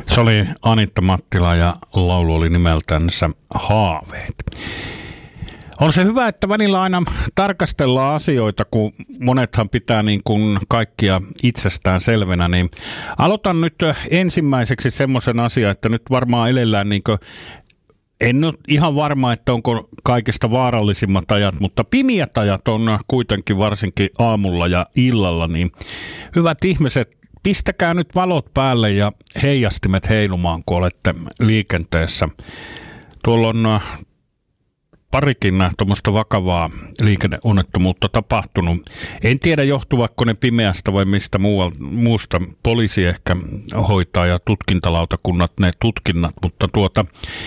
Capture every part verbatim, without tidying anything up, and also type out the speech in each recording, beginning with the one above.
Se oli Anitta Mattila ja laulu oli nimeltänsä Haaveet. On se hyvä, että välillä aina tarkastellaan asioita, kun monethan pitää niin kuin kaikkia itsestään selvänä, niin aloitan nyt ensimmäiseksi semmoisen asian, että nyt varmaan elellään niin kuin, en ole ihan varma, että onko kaikista vaarallisimmat ajat, mutta pimeät ajat on kuitenkin varsinkin aamulla ja illalla, niin hyvät ihmiset, pistäkää nyt valot päälle ja heijastimet heilumaan, kun olette liikenteessä. Tuolla on parikin tuommoista vakavaa liikenneonnettomuutta tapahtunut. En tiedä, johtuvatko ne pimeästä vai mistä muualta, muusta. Poliisi ehkä hoitaa ja tutkintalautakunnat ne tutkinnat, mutta tuota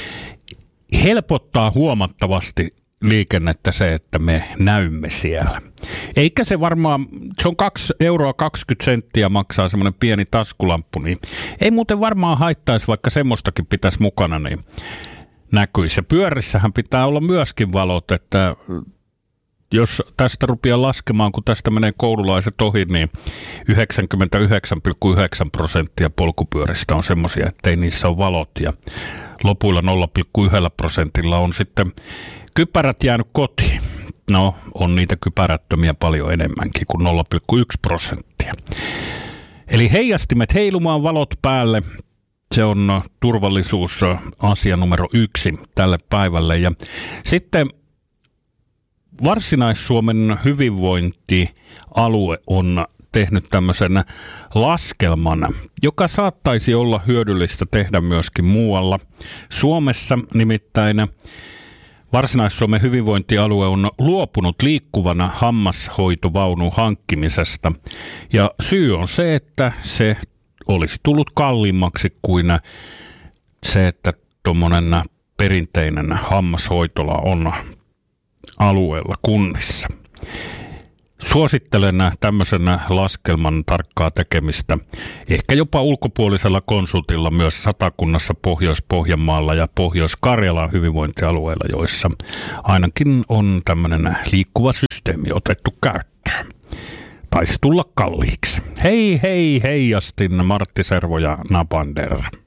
helpottaa huomattavasti liikennettä se, että me näymme siellä. Eikä se varmaan, se on kaksi euroa kaksikymmentä senttiä maksaa semmoinen pieni taskulamppu, niin ei muuten varmaan haittaisi, vaikka semmoistakin pitäisi mukana, niin näkyisi. Ja pyörissähän pitää olla myöskin valot, että jos tästä rupeaa laskemaan, kun tästä menee koululaiset ohi, niin yhdeksänkymmentäyhdeksän pilkku yhdeksän prosenttia polkupyöristä on semmoisia, ettei niissä ole valot. Ja lopuilla nolla pilkku yksi prosentilla on sitten kypärät jäänyt kotiin. No, on niitä kypärättömiä paljon enemmänkin kuin nolla pilkku yksi prosenttia. Eli heijastimet heilumaan, valot päälle. Se on turvallisuusasia numero yksi tälle päivälle. Ja sitten Varsinais-Suomen hyvinvointialue on tehnyt tämmöisen laskelman, joka saattaisi olla hyödyllistä tehdä myöskin muualla Suomessa. Nimittäin Varsinais-Suomen hyvinvointialue on luopunut liikkuvana hammashoitovaunun hankkimisesta. Ja syy on se, että se olisi tullut kalliimmaksi kuin se, että tuommoinen perinteinen hammashoitola on alueella kunnissa. Suosittelen tämmöisen laskelman tarkkaa tekemistä, ehkä jopa ulkopuolisella konsultilla myös Satakunnassa, Pohjois-Pohjanmaalla ja Pohjois-Karjalan hyvinvointialueilla, joissa ainakin on tämmöinen liikkuva systeemi otettu käyttöön. Taisi tulla kalliiksi. Hei hei heijastin Martti Servo ja Napander.